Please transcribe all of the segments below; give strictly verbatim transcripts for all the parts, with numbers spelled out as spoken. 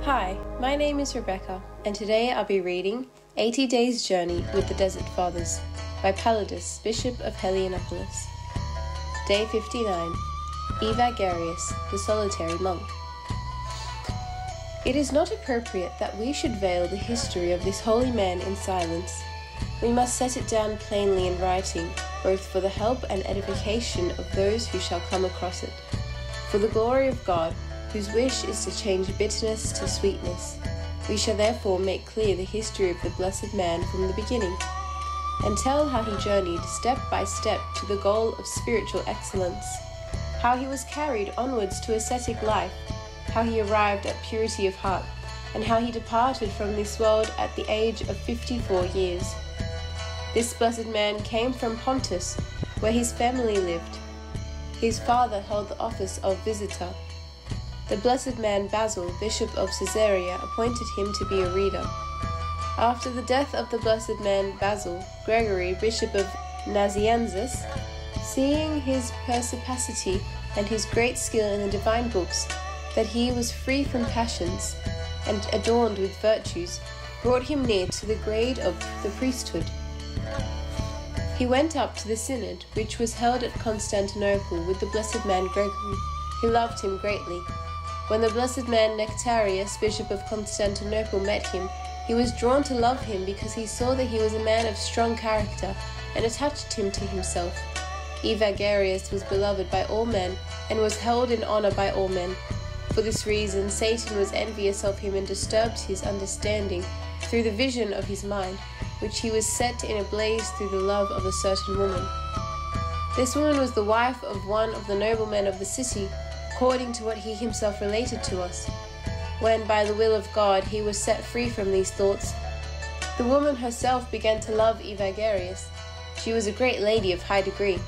Hi, my name is Rebecca, and today I'll be reading eighty Days Journey with the Desert Fathers by Palladius, Bishop of Heliopolis. Day fifty-nine, Evagrius, the Solitary Monk. It is not appropriate that we should veil the history of this holy man in silence. We must set it down plainly in writing, both for the help and edification of those who shall come across it, for the glory of God, whose wish is to change bitterness to sweetness. We shall therefore make clear the history of the blessed man from the beginning, and tell how he journeyed step by step to the goal of spiritual excellence, how he was carried onwards to ascetic life, how he arrived at purity of heart, and how he departed from this world at the age of fifty-four years. This blessed man came from Pontus, where his family lived. His father held the office of visitor. The blessed man Basil, Bishop of Caesarea, appointed him to be a reader. After the death of the blessed man Basil, Gregory, Bishop of Nazianzus, seeing his perspicacity and his great skill in the divine books, that he was free from passions and adorned with virtues, brought him near to the grade of the priesthood. He went up to the synod, which was held at Constantinople, with the blessed man Gregory, who loved him greatly. When the blessed man Nectarius, Bishop of Constantinople, met him, he was drawn to love him because he saw that he was a man of strong character, and attached him to himself. Evagrius was beloved by all men, and was held in honor by all men. For this reason, Satan was envious of him and disturbed his understanding through the vision of his mind, which he was set in a blaze through the love of a certain woman. This woman was the wife of one of the noblemen of the city, according to what he himself related to us. When, by the will of God, he was set free from these thoughts, the woman herself began to love Evagrius. She was a great lady of high degree.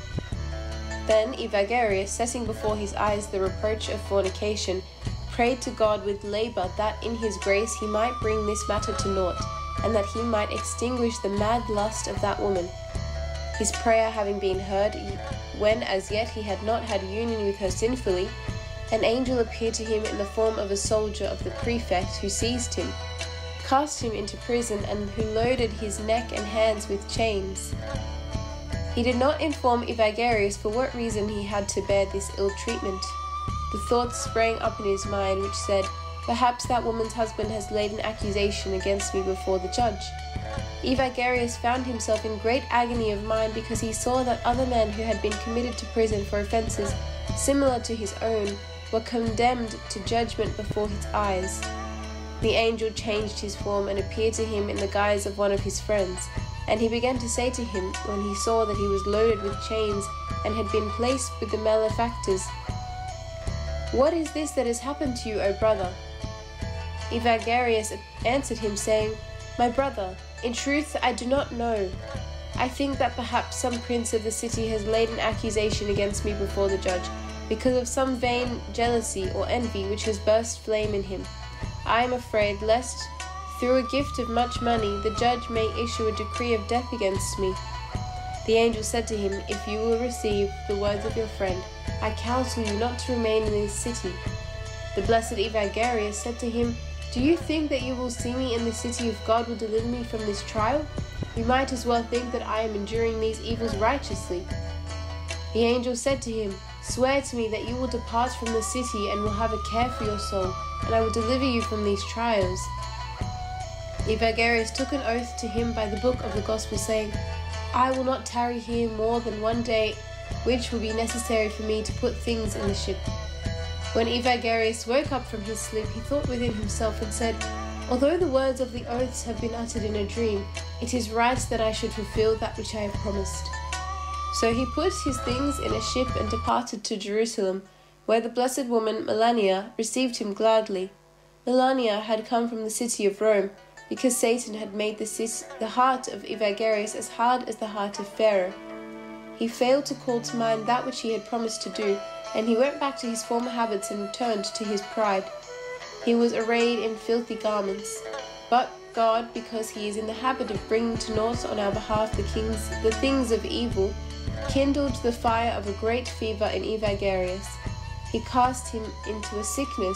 Then Evagrius, setting before his eyes the reproach of fornication, prayed to God with labor that in his grace he might bring this matter to naught, and that he might extinguish the mad lust of that woman. His prayer having been heard, when as yet he had not had union with her sinfully, an angel appeared to him in the form of a soldier of the prefect, who seized him, cast him into prison, and who loaded his neck and hands with chains. He did not inform Evagrius for what reason he had to bear this ill treatment. The thoughts sprang up in his mind which said, "Perhaps that woman's husband has laid an accusation against me before the judge." Evagrius found himself in great agony of mind because he saw that other men who had been committed to prison for offences similar to his own were condemned to judgment before his eyes. The angel changed his form and appeared to him in the guise of one of his friends, and he began to say to him, when he saw that he was loaded with chains and had been placed with the malefactors, "What is this that has happened to you, O brother?" Evagrius answered him, saying, "My brother, in truth I do not know. I think that perhaps some prince of the city has laid an accusation against me before the judge, because of some vain jealousy or envy which has burst flame in him. I am afraid lest, through a gift of much money, the judge may issue a decree of death against me." The angel said to him, "If you will receive the words of your friend, I counsel you not to remain in this city." The blessed Evagrius said to him, "Do you think that you will see me in the city if God will deliver me from this trial? You might as well think that I am enduring these evils righteously." The angel said to him, "Swear to me that you will depart from the city and will have a care for your soul, and I will deliver you from these trials." Evagrius took an oath to him by the book of the gospel, saying, "I will not tarry here more than one day, which will be necessary for me to put things in the ship." When Evagrius woke up from his sleep, he thought within himself and said, "Although the words of the oaths have been uttered in a dream, it is right that I should fulfill that which I have promised." So he put his things in a ship and departed to Jerusalem, where the blessed woman Melania received him gladly. Melania had come from the city of Rome, because Satan had made the, the heart of Evagrius as hard as the heart of Pharaoh. He failed to call to mind that which he had promised to do, and he went back to his former habits and returned to his pride. He was arrayed in filthy garments. But God, because he is in the habit of bringing to naught on our behalf the, kings, the things of evil, kindled the fire of a great fever in Evagrius. He cast him into a sickness,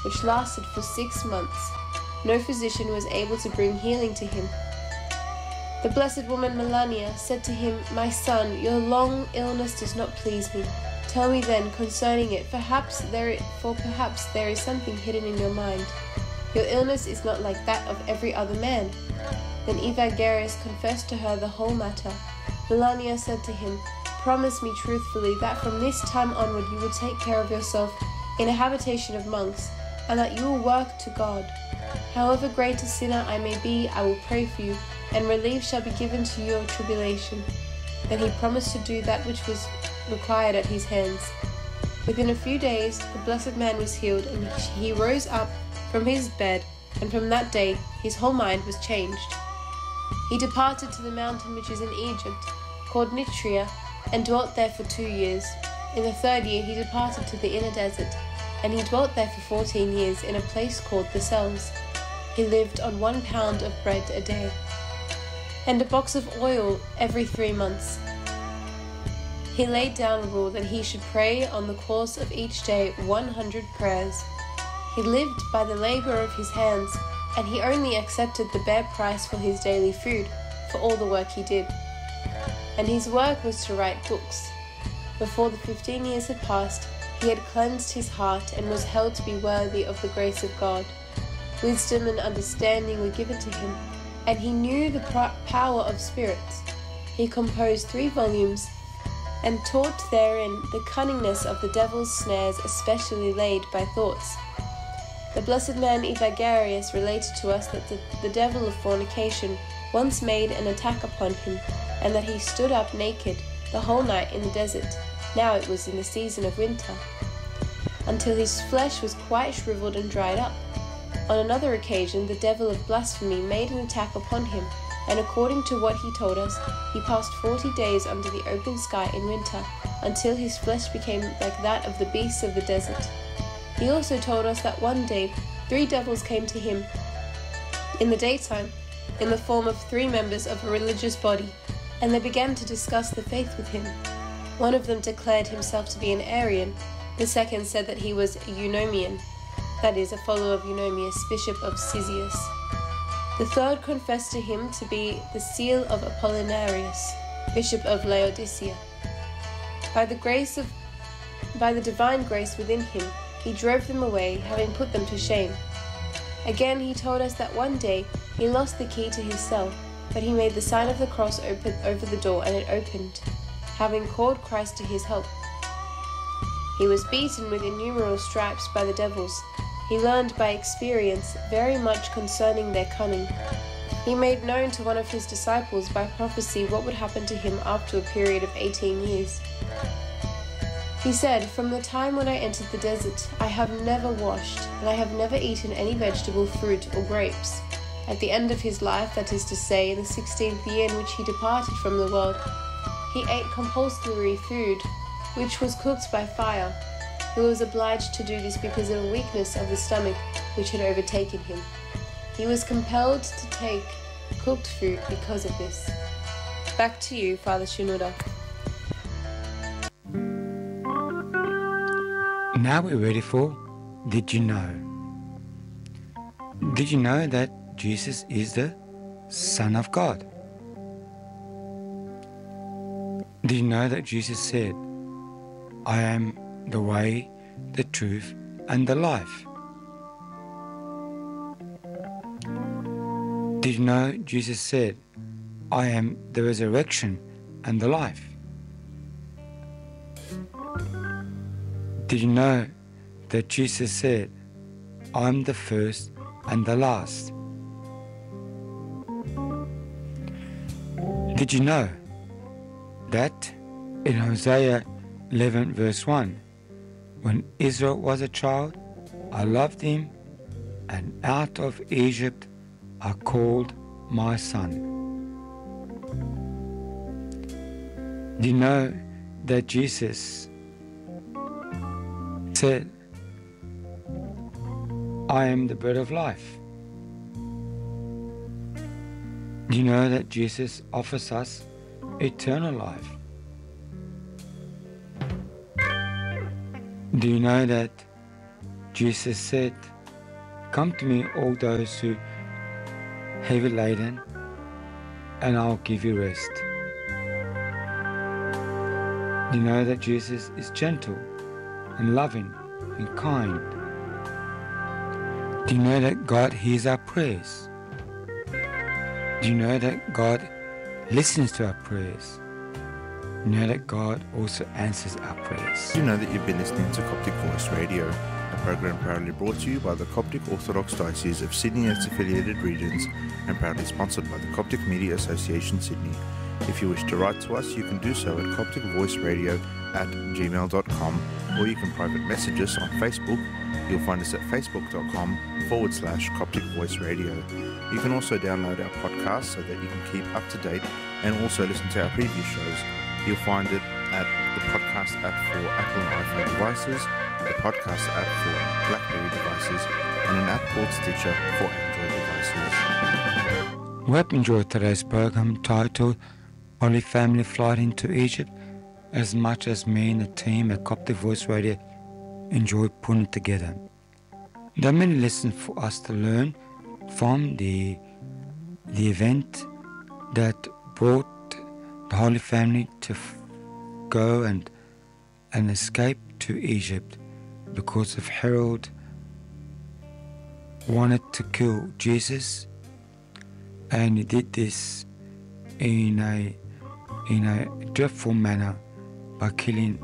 which lasted for six months. No physician was able to bring healing to him. The Blessed Woman Melania said to him, "My son, your long illness does not please me. Tell me then concerning it, perhaps there, for perhaps there is something hidden in your mind. Your illness is not like that of every other man." Then Evagrius confessed to her the whole matter. Melania said to him, "Promise me truthfully that from this time onward you will take care of yourself in a habitation of monks, and that you will work to God. However great a sinner I may be, I will pray for you, and relief shall be given to your tribulation." Then he promised to do that which was required at his hands. Within a few days the blessed man was healed, and he rose up from his bed, and from that day his whole mind was changed. He departed to the mountain which is in Egypt, called Nitria, and dwelt there for two years. In the third year he departed to the inner desert, and he dwelt there for fourteen years in a place called the Cells. He lived on one pound of bread a day, and a box of oil every three months. He laid down a rule that he should pray on the course of each day one hundred prayers. He lived by the labor of his hands, and he only accepted the bare price for his daily food, for all the work he did. And his work was to write books. Before the fifteen years had passed, he had cleansed his heart and was held to be worthy of the grace of God. Wisdom and understanding were given to him, and he knew the power of spirits. He composed three volumes, and taught therein the cunningness of the devil's snares, especially laid by thoughts. The blessed man Evagrius related to us that the, the devil of fornication once made an attack upon him, and that he stood up naked the whole night in the desert, now it was in the season of winter, until his flesh was quite shriveled and dried up. On another occasion the devil of blasphemy made an attack upon him, and according to what he told us, he passed forty days under the open sky in winter, until his flesh became like that of the beasts of the desert. He also told us that one day three devils came to him in the daytime, in the form of three members of a religious body, and they began to discuss the faith with him. One of them declared himself to be an Arian, the second said that he was a Eunomian, that is, a follower of Eunomius, bishop of Cyzicus. The third confessed to him to be the seal of Apollinarius, bishop of Laodicea. By the grace of, by the divine grace within him, he drove them away, having put them to shame. Again he told us that one day he lost the key to his cell, but he made the sign of the cross open over the door, and it opened, having called Christ to his help. He was beaten with innumerable stripes by the devils. He learned by experience very much concerning their cunning. He made known to one of his disciples by prophecy what would happen to him after a period of eighteen years. He said, "From the time when I entered the desert, I have never washed, and I have never eaten any vegetable, fruit, or grapes." At the end of his life, that is to say, in the sixteenth year in which he departed from the world, he ate compulsory food, which was cooked by fire. He was obliged to do this because of a weakness of the stomach which had overtaken him. He was compelled to take cooked food because of this. Back to you, Father Shenouda. Now we're ready for Did You Know? Did you know that Jesus is the Son of God? Did you know that Jesus said, "I am the way, the truth, and the life"? Did you know Jesus said, "I am the resurrection and the life"? Did you know that Jesus said, "I'm the first and the last"? Did you know that in Hosea eleven verse one, when Israel was a child, I loved him, and out of Egypt I called my son? Do you know that Jesus said, "I am the bread of life"? Do you know that Jesus offers us eternal life? Do you know that Jesus said, Come to me, all those who heavy laden, and I'll give you rest. Do you know that Jesus is gentle and loving and kind? Do you know that God hears our prayers? Do you know that God listens to our prayers? Do you know that God also answers our prayers? Do you know that you've been listening to Coptic Voice Radio, a program proudly brought to you by the Coptic Orthodox Diocese of Sydney and its affiliated regions, and proudly sponsored by the Coptic Media Association Sydney. If you wish to write to us, you can do so at coptic voice radio at gmail dot com, or you can private message us on Facebook. You'll find us at facebook.com forward slash Coptic Voice Radio. You can also download our podcast so that you can keep up to date and also listen to our previous shows. You'll find it at the podcast app for Apple and iPhone devices, the podcast app for BlackBerry devices, and an app called Stitcher for Android devices. We hope you enjoyed today's program titled Holy Family Flight into Egypt as much as me and the team at Coptic Voice Radio enjoyed putting it together. There are many lessons for us to learn from the, the event that brought the Holy Family to f- go and, and escape to Egypt because of Herod wanted to kill Jesus, and he did this in a in a dreadful manner by killing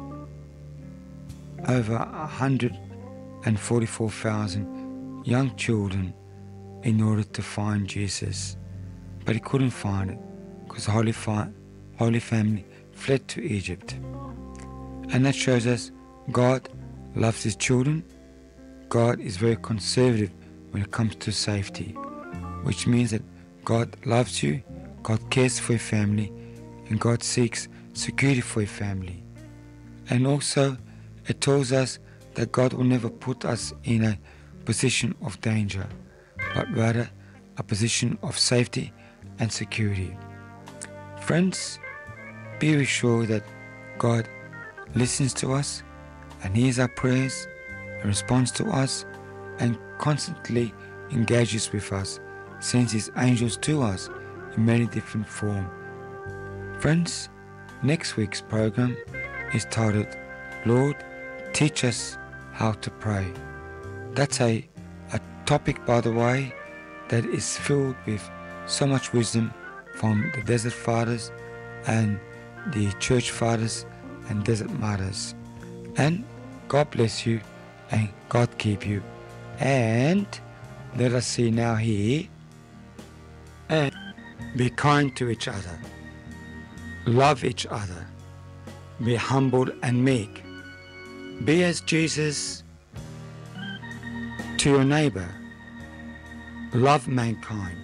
over one hundred forty-four thousand young children in order to find Jesus. But he couldn't find it because the Holy, Fa- Holy Family fled to Egypt. And that shows us God loves his children. God is very conservative when it comes to safety, which means that God loves you, God cares for your family, and God seeks security for your family. And also, it tells us that God will never put us in a position of danger, but rather a position of safety and security. Friends, be assured that God listens to us and hears our prayers and responds to us and constantly engages with us, sends his angels to us in many different forms. Friends, next week's program is titled, Lord, Teach Us How to Pray. That's a, a topic, by the way, that is filled with so much wisdom from the Desert Fathers and the Church Fathers and Desert Mothers. And God bless you and God keep you. And let us see now here, and be kind to each other. Love each other. Be humble and meek. Be as Jesus to your neighbor. Love mankind.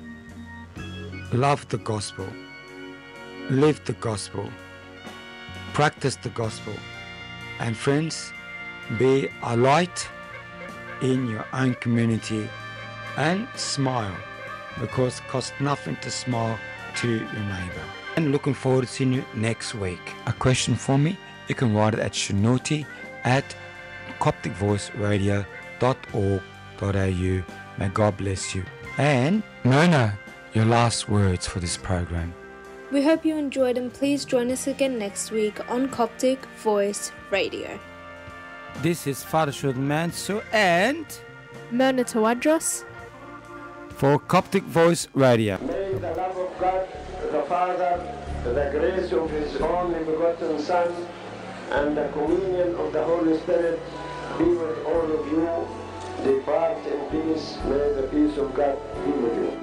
Love the gospel. Live the gospel. Practice the gospel. And friends, be a light in your own community and smile, because it costs nothing to smile to your neighbor. And looking forward to seeing you next week. A question for me, you can write it at shanoti at coptic voice radio dot org dot a u. May God bless you. And Mona, your last words for this program. We hope you enjoyed, and please join us again next week on Coptic Voice Radio. This is Father Shud Manso and Mona Tawadros for Coptic Voice Radio. May the love of God, the Father, the grace of His only begotten Son, and the communion of the Holy Spirit be with all of you. Depart in peace. May the peace of God be with you.